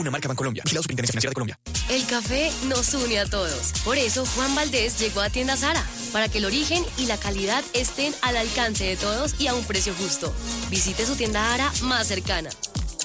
una marca Bancolombia. Vigilado Superintendencia Financiera de Colombia. El café nos une a todos. Por eso Juan Valdés llegó a Tienda Zara, para que el origen y la calidad estén al alcance de todos y a un precio justo. Visite su tienda Zara más cercana.